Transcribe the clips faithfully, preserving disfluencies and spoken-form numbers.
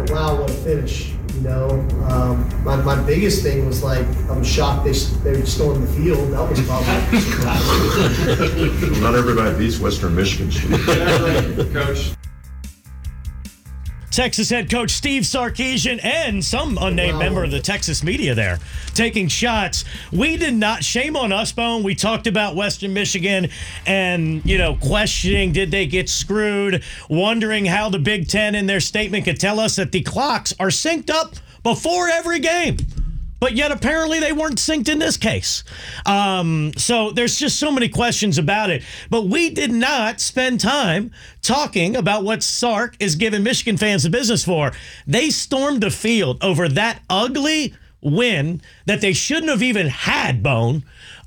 wow, what a finish. You know, um, my, my biggest thing was like, I'm shocked they they stormed the field. That was probably not everybody beats Western Michigan. Coach. Texas head coach Steve Sarkisian and some unnamed wow. member of the Texas media there taking shots. We did not, shame on us, Bone. We talked about Western Michigan and, you know, questioning, did they get screwed, wondering how the Big Ten in their statement could tell us that the clocks are synced up before every game. But yet apparently they weren't synced in this case. Um, so there's just so many questions about it. But we did not spend time talking about what Sark is giving Michigan fans the business for. They stormed the field over that ugly win that they shouldn't have even had, Bone,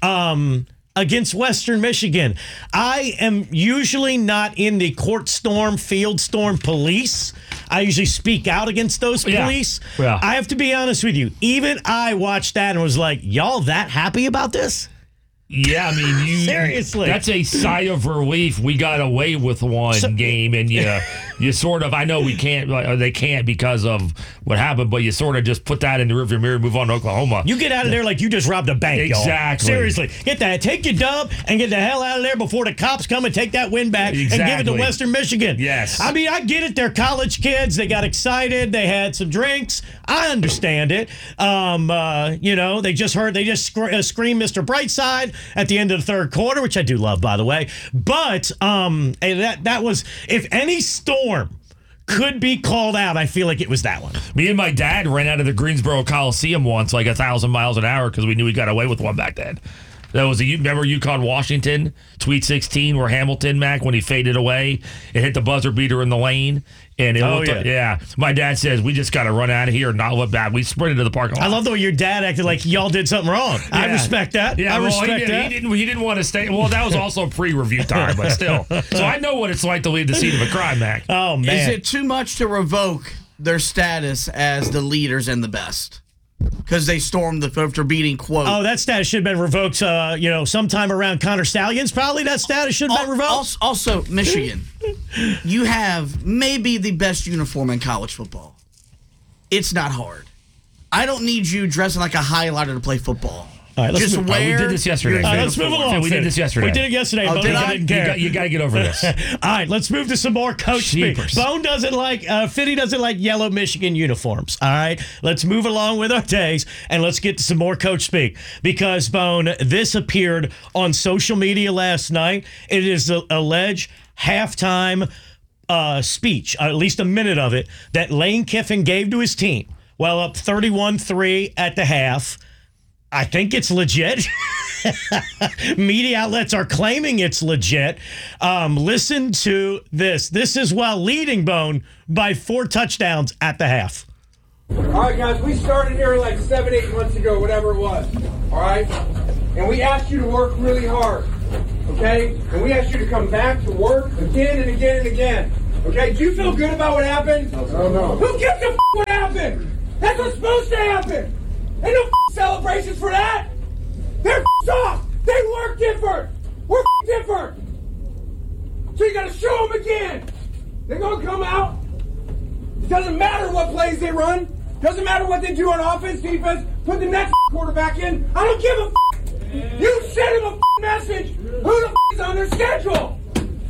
um, against Western Michigan. I am usually not in the court storm, field storm police. I usually speak out against those police. Yeah. Yeah. I have to be honest with you. Even I watched that and was like, y'all that happy about this? Yeah, I mean, you seriously. That's a sigh of relief. We got away with one so, game, and you, you sort of. I know we can't. Or they can't because of what happened, but you sort of just put that in the rearview mirror, and move on to Oklahoma. You get out of there like you just robbed a bank, exactly. y'all. Seriously, get that. Take your dub and get the hell out of there before the cops come and take that win back exactly. and give it to Western Michigan. Yes. I mean, I get it. They're college kids. They got excited. They had some drinks. I understand it. Um, uh, you know, they just heard. They just sc- uh, screamed Mister Brightside at the end of the third quarter, which I do love, by the way. But um, that that was, if any storm could be called out, I feel like it was that one. Me and my dad ran out of the Greensboro Coliseum once, like a thousand miles an hour, because we knew we got away with one back then. That was a, you remember UConn Washington, Tweet sixteen, where Hamilton, Mac, when he faded away, it hit the buzzer beater in the lane. And it oh, looked yeah. like, yeah. My dad says, we just got to run out of here and not look back. We sprinted to the parking lot. I love the way your dad acted like y'all did something wrong. Yeah. I respect that. Yeah, I well, respect he, did, that. He didn't, he didn't want to stay. Well, that was also pre-review time, but still. So I know what it's like to leave the scene of a crime, Mac. Oh, man. Is it too much to revoke their status as the leaders and the best? Because they stormed the after beating quote. Oh, that status should have been revoked, uh, you know, sometime around Connor Stallions. Probably that status should have been revoked. Also, also, Michigan, you have maybe the best uniform in college football. It's not hard. I don't need you dressing like a highlighter to play football. All right, let's Just move, wear. Oh, we did this yesterday. All right, let's move along. Yeah, we did this yesterday. We did it yesterday. Oh, Bone did I? didn't care. You got, got to get over this. All right, let's move to some more coach speak. Bone doesn't like, uh, Fitty doesn't like yellow Michigan uniforms. All right, let's move along with our days and let's get to some more coach speak. Because, Bone, this appeared on social media last night. It is a alleged halftime uh, speech, at least a minute of it, that Lane Kiffin gave to his team. Well, up thirty-one three at the half. I think it's legit. Media outlets are claiming it's legit. Um, listen to this. This is while leading Bone by four touchdowns at the half. All right, guys, we started here like seven, eight months ago, whatever it was. All right? And we asked you to work really hard. Okay? And we asked you to come back to work again and again and again. Okay? Do you feel good about what happened? No, no. Who gives a f- what happened? That's what's supposed to happen. Ain't no f- celebrations for that. They're f- off. They work different. We're f- different. So you gotta show them again. They're gonna come out. It doesn't matter what plays they run. Doesn't matter what they do on offense, defense. Put the next f- quarterback in. I don't give a f- You send them a f- message. Who the f- is on their schedule?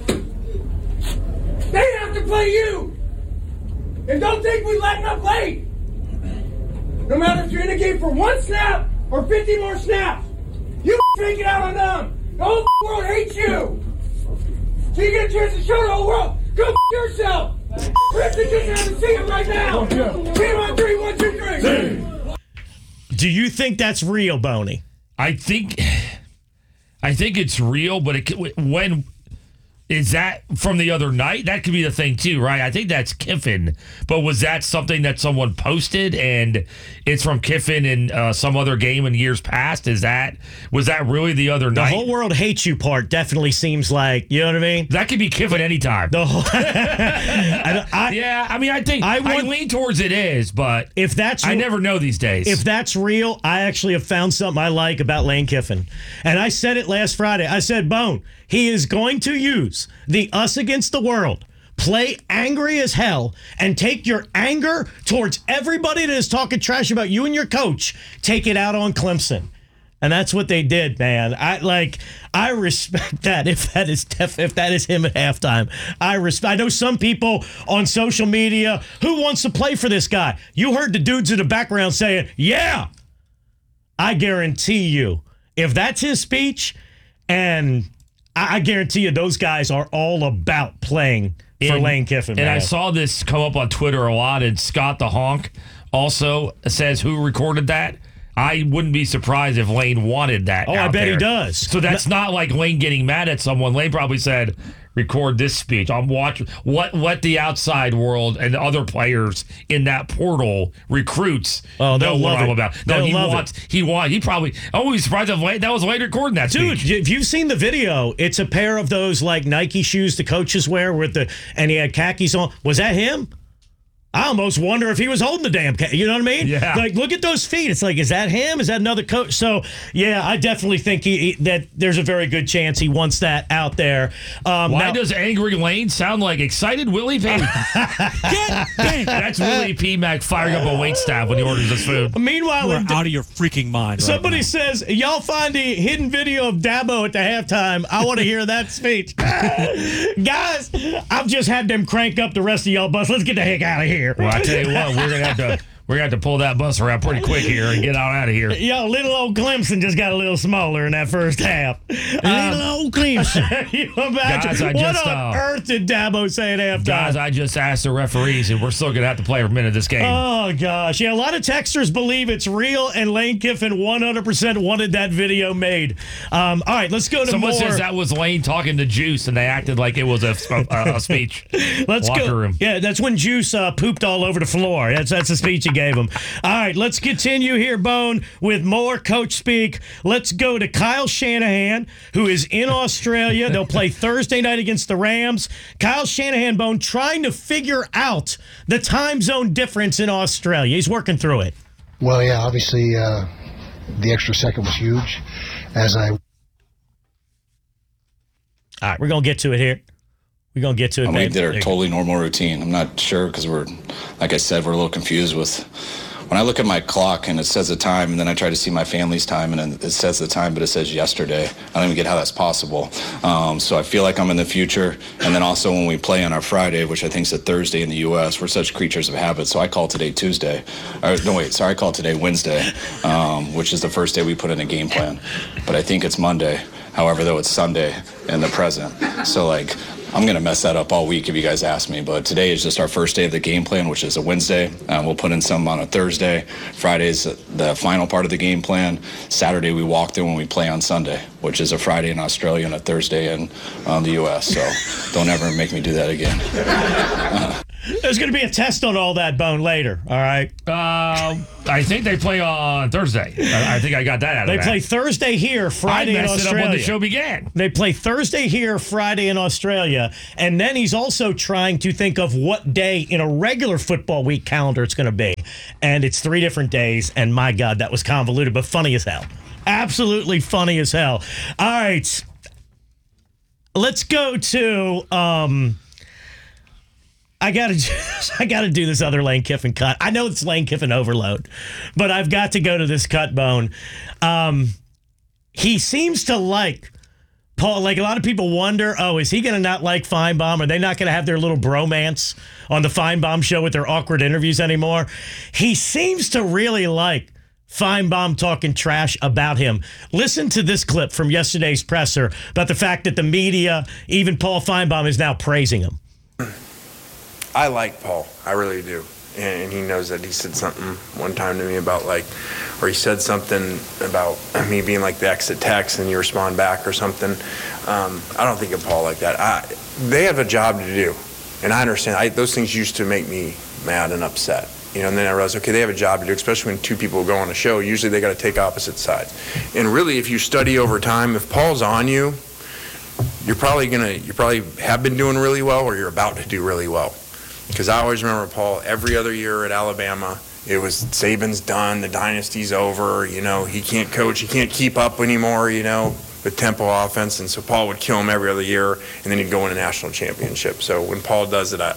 They have to play you. And don't think we letting up late. No matter if you're in a game for one snap or fifty more snaps, you take it out on them. The whole world hates you. So you get a chance to show the whole world. Go yourself. Preston just has to see it right now. Team on three, one, two, three. Do you think that's real, Boney? I think, I think it's real, but it, when is that from the other night? That could be the thing too, right? I think that's Kiffin, but was that something that someone posted and it's from Kiffin in uh, some other game in years past? Is that was that really the other the night? The whole world hates you part definitely seems like, you know what I mean? That could be Kiffin anytime. The whole, I, I, yeah, I mean, I think I, want, I lean towards it is, but if that's I never know these days. If that's real, I actually have found something I like about Lane Kiffin, and I said it last Friday. I said, Bone, he is going to use the us against the world play angry as hell and take your anger towards everybody that is talking trash about you and your coach, take it out on Clemson. And that's what they did, man. I like. I respect that. If that is def, if that is him at halftime, I respect. I know some people on social media who wants to play for this guy. You heard the dudes in the background saying, "Yeah." I guarantee you, if that's his speech, and I, I guarantee you, those guys are all about playing for and, Lane Kiffin. And man. I saw this come up on Twitter a lot. And Scott the Honk also says who recorded that. I wouldn't be surprised if Lane wanted that. Oh, I out bet there. he does. So that's not like Lane getting mad at someone. Lane probably said, record this speech. I'm watching what what the outside world and the other players in that portal recruits Oh, they'll know what love I'm it. about. No, They'll he love wants he want he probably oh he's surprised if Lane, that was Lane recording that Dude, speech. if you've seen the video, it's a pair of those like Nike shoes the coaches wear with the and he had khakis on. Was that him? I almost wonder if he was holding the damn ca- you know what I mean? Yeah. Like, look at those feet. It's like, is that him? Is that another coach? So, yeah, I definitely think he, he- that there's a very good chance he wants that out there. Um, Why now- does Angry Lane sound like excited Willie P? Get bang! That's Willie P. Mac firing up a wait staff when he orders his food. Meanwhile, You are when out of your freaking mind. somebody right says, y'all find the hidden video of Dabo at the halftime, I want to hear that speech. Guys, I've just had them crank up the rest of y'all bus. Let's get the heck out of here. Well, I tell you what, we're gonna have to we're gonna have to pull that bus around pretty quick here and get on out of here. Yo, little old Clemson just got a little smaller in that first half. little old Clemson. you imagine? Guys, I what just, on uh, earth did Dabo say at halftime? Guys, I just asked the referees, and we're still gonna have to play a minute of this game. Oh, gosh. Yeah, a lot of texters believe it's real, and Lane Kiffin one hundred percent wanted that video made. Um, all right, let's go to Someone more. says that was Lane talking to Juice, and they acted like it was a, a, a speech. Let's Locker go. room. Yeah, that's when Juice uh, pooped all over the floor. That's that's the speech he gave him. All right, let's continue here, Bone, with more coach speak. Let's go to Kyle Shanahan, who is in Australia. They'll play Thursday night against the Rams. Kyle Shanahan, Bone, trying to figure out the time zone difference in Australia. He's working through it. Well, yeah, obviously uh, the extra second was huge. As I All right, we're going to get to it here. We're going to get to it, I mean, babe. we did our There you totally normal routine. I'm not sure because we're, like I said, we're a little confused with. When I look at my clock and it says the time, and then I try to see my family's time, and then it says the time, but it says yesterday. I don't even get how that's possible. Um, so I feel like I'm in the future. And then also when we play on our Friday, which I think is a Thursday in the U S, we're such creatures of habit. So I call today Tuesday. Or, no, wait, sorry, I call today Wednesday, um, which is the first day we put in a game plan. But I think it's Monday. However, though, it's Sunday in the present. So, like, I'm going to mess that up all week if you guys ask me, but today is just our first day of the game plan, which is a Wednesday. Um, we'll put in some on a Thursday. Friday's the final part of the game plan. Saturday we walk through when we play on Sunday, which is a Friday in Australia and a Thursday in um, the U S. So don't ever make me do that again. Uh, There's going to be a test on all that, Bone, later, all right? Um, I think they play on Thursday. I, I think I got that out They of that. play Thursday here, Friday I in messed it up Australia. when the show began. They play Thursday here, Friday in Australia. And then he's also trying to think of what day in a regular football week calendar it's going to be. And it's three different days. And my God, that was convoluted, but funny as hell. Absolutely funny as hell. All right. Let's go to. Um, I gotta, I gotta do this other Lane Kiffin cut. I know it's Lane Kiffin overload, but I've got to go to this cut, Bone. Um, he seems to like Paul. Like a lot of people wonder, oh, is he gonna not like Feinbaum? Are they not gonna have their little bromance on the Feinbaum show with their awkward interviews anymore? He seems to really like Feinbaum talking trash about him. Listen to this clip from yesterday's presser about the fact that the media, even Paul Feinbaum, is now praising him. I like Paul. I really do. And, and he knows that. He said something one time to me about like, or he said something about me being like the exit text and you respond back or something. Um, I don't think of Paul like that. I, they have a job to do. And I understand. I, those things used to make me mad and upset. You know, and then I realized, okay, they have a job to do, especially when two people go on a show. Usually they got to take opposite sides. And really, if you study over time, if Paul's on you, you're probably gonna, you probably have been doing really well, or you're about to do really well. Because I always remember Paul, every other year at Alabama, it was Saban's done, the dynasty's over, you know, he can't coach, he can't keep up anymore, you know, with tempo offense, and so Paul would kill him every other year, and then he'd go win a national championship. So when Paul does it, I,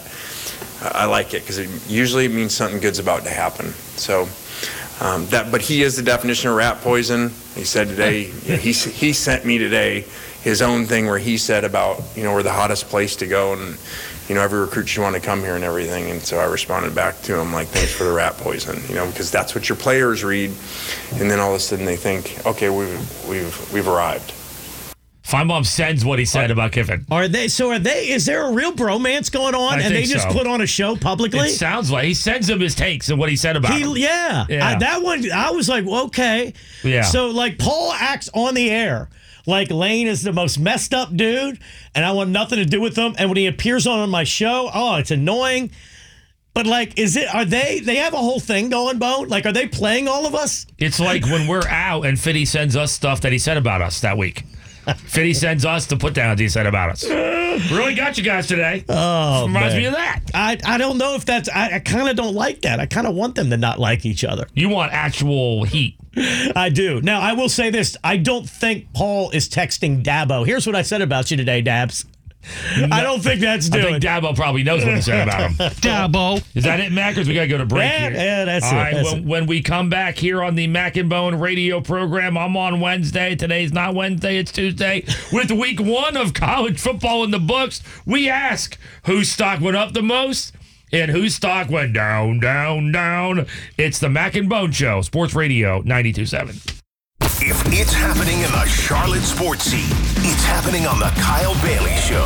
I like it because it usually means something good's about to happen. So um, that, but he is the definition of rat poison. He said today, you know, he he sent me today his own thing where he said about, you know, we're the hottest place to go, and you know, every recruit should want to come here and everything. And so I responded back to him like, thanks for the rat poison, you know, because that's what your players read, and then all of a sudden they think, okay, we've we've we've arrived. Feinbaum sends what he said about Kiffin. Are they? So are they? Is there a real bromance going on, I and they think just so. put on a show publicly? It sounds like he sends him his takes and what he said about him. He, yeah, Yeah. I, that one. I was like, okay. Yeah. So like, Paul acts on the air like Lane is the most messed up dude, and I want nothing to do with him. And when he appears on my show, oh, it's annoying. But like, is it? Are they? They have a whole thing going, Bone. Like, are they playing all of us? It's like when we're out and Fitty sends us stuff that he said about us that week. Fitty sends us the put downs he said about us. Really got you guys today. Oh, Reminds man. me of that. I I don't know if that's. I, I kind of don't like that. I kind of want them to not like each other. You want actual heat. I do. Now, I will say this. I don't think Paul is texting Dabo. Here's what I said about you today, Dabs. I don't think that's I doing. think Dabo probably knows what he said about him. Dabo. Is that it, Mac? Or we got to go to break Yeah, here? yeah, that's All it, right, that's when, it. when we come back here on the Mac and Bone radio program, I'm on Wednesday. Today's not Wednesday, it's Tuesday. With week one of college football in the books, we ask whose stock went up the most and whose stock went down, down, down. It's the Mac and Bone Show, Sports Radio ninety-two point seven. If it's happening in the Charlotte sports scene, it's happening on the Kyle Bailey Show.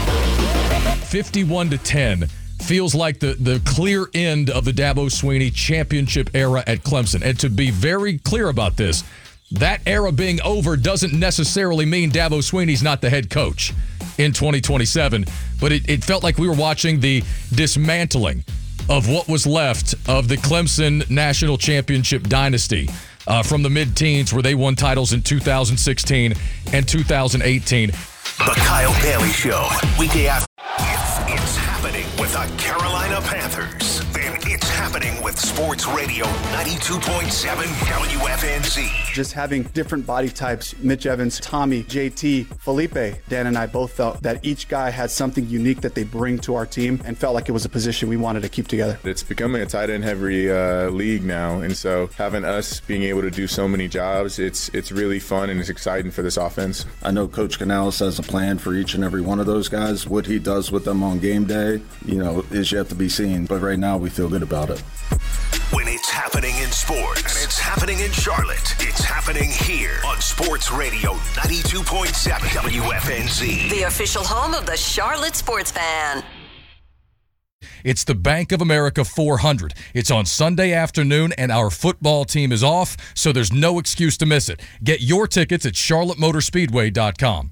fifty-one to ten feels like the, the clear end of the Dabo Swinney championship era at Clemson. And to be very clear about this, that era being over doesn't necessarily mean Dabo Swinney's not the head coach in twenty twenty-seven. But it, it felt like we were watching the dismantling of what was left of the Clemson national championship dynasty. Uh, from the mid-teens where they won titles in two thousand sixteen and two thousand eighteen. The Kyle Bailey Show, weekday after. If it's happening with the Carolina Panthers, then it's happening with Sports Radio ninety-two point seven W F N Z. Just having different body types, Mitch Evans, Tommy, J T, Felipe, Dan and I both felt that each guy had something unique that they bring to our team and felt like it was a position we wanted to keep together. It's becoming a tight end heavy uh, league now, and so having us being able to do so many jobs, it's it's really fun and it's exciting for this offense. I know Coach Canales has a plan for each and every one of those guys. What he does with them on game day, you know, is yet to be seen, but right now we feel good about it. When it's happening in sports, and it's happening in Charlotte, it's happening here on Sports Radio ninety-two point seven W F N Z. The official home of the Charlotte Sports Fan. It's the Bank of America four hundred. It's on Sunday afternoon, and our football team is off, so there's no excuse to miss it. Get your tickets at charlotte motor speedway dot com.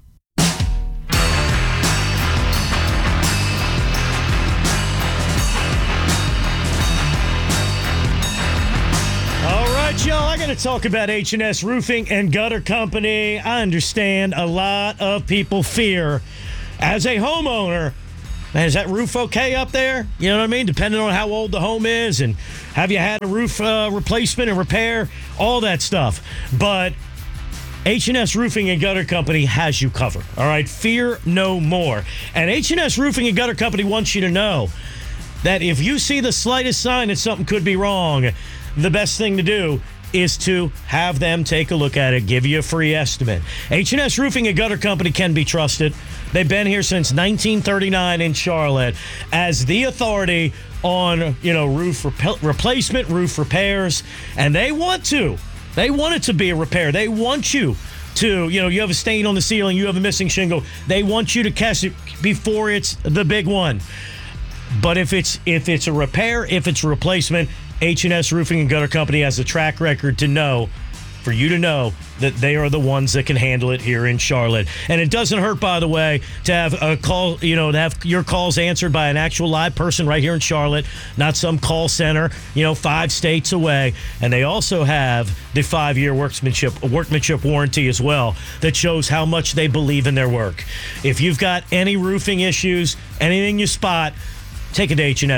All right, y'all, I got to talk about H and S Roofing and Gutter Company. I understand a lot of people fear, as a homeowner, man, is that roof okay up there? You know what I mean? Depending on how old the home is and have you had a roof uh, replacement and repair, all that stuff. But H and S Roofing and Gutter Company has you covered. All right, fear no more. And H and S Roofing and Gutter Company wants you to know that if you see the slightest sign that something could be wrong, the best thing to do is to have them take a look at it, give you a free estimate. H and S Roofing and Gutter Company can be trusted. They've been here since nineteen thirty-nine in Charlotte as the authority on, you know, roof rep- replacement, roof repairs, and they want to. They want it to be a repair. They want you to, you know, you have a stain on the ceiling, you have a missing shingle. They want you to catch it before it's the big one. But if it's if it's a repair, if it's a replacement, H and S Roofing and Gutter Company has a track record to know, for you to know that they are the ones that can handle it here in Charlotte. And it doesn't hurt, by the way, to have a call, you know, to have your calls answered by an actual live person right here in Charlotte, not some call center, you know, five states away. And they also have the five-year workmanship workmanship warranty as well that shows how much they believe in their work. If you've got any roofing issues, anything you spot, take it to H and S.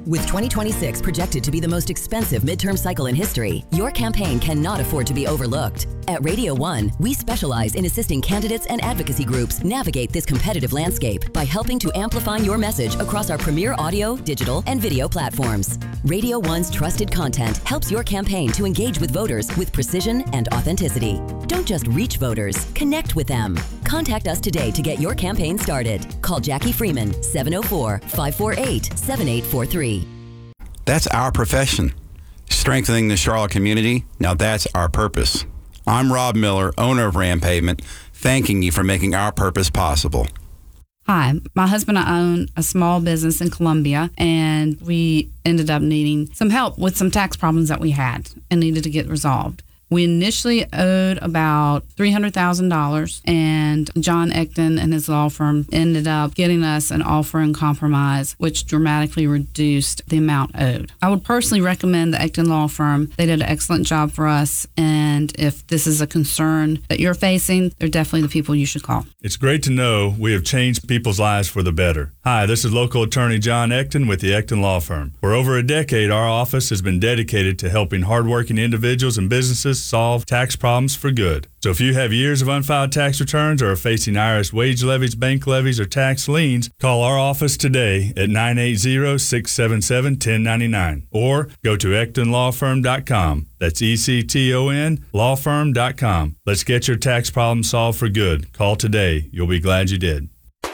With twenty twenty-six projected to be the most expensive midterm cycle in history, your campaign cannot afford to be overlooked. At Radio One, we specialize in assisting candidates and advocacy groups navigate this competitive landscape by helping to amplify your message across our premier audio, digital, and video platforms. Radio One's trusted content helps your campaign to engage with voters with precision and authenticity. Don't just reach voters, connect with them. Contact us today to get your campaign started. Call Jackie Freeman, seven oh four, five four eight, seven eight four three. That's our profession. Strengthening the Charlotte community, now that's our purpose. I'm Rob Miller, owner of Ram Pavement, thanking you for making our purpose possible. Hi, my husband and I own a small business in Columbia, and we ended up needing some help with some tax problems that we had and needed to get resolved. We initially owed about three hundred thousand dollars, and John Ecton and his law firm ended up getting us an offer in compromise, which dramatically reduced the amount owed. I would personally recommend the Ecton Law Firm. They did an excellent job for us, and if this is a concern that you're facing, they're definitely the people you should call. It's great to know we have changed people's lives for the better. Hi, this is local attorney John Ecton with the Ecton Law Firm. For over a decade, our office has been dedicated to helping hardworking individuals and businesses solve tax problems for good. So if you have years of unfiled tax returns or are facing I R S wage levies, bank levies, or tax liens, call our office today at nine eight zero, six seven seven, one zero nine nine or go to ecton law firm dot com. That's E C T O N law firm dot com. Let's get your tax problem solved for good. Call today. You'll be glad you did.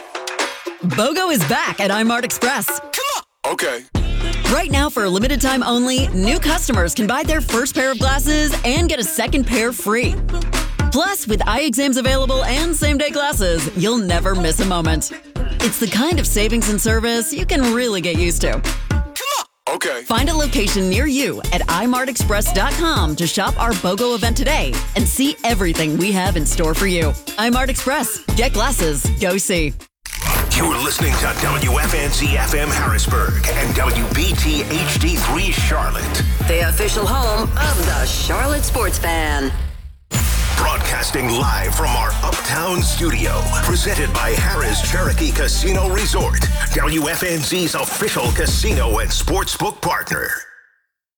BOGO is back at iMart Express. Come on. Okay. Right now, for a limited time only, new customers can buy their first pair of glasses and get a second pair free. Plus, with eye exams available and same-day glasses, you'll never miss a moment. It's the kind of savings and service you can really get used to. Okay. Find a location near you at i mart express dot com to shop our BOGO event today and see everything we have in store for you. iMart Express. Get glasses. Go see. You're listening to W F N Z F M Harrisburg and W B T H D three Charlotte, the official home of the Charlotte Sports Fan. Broadcasting live from our Uptown studio, presented by Harrah's Cherokee Casino Resort, W F N Z's official casino and sportsbook partner.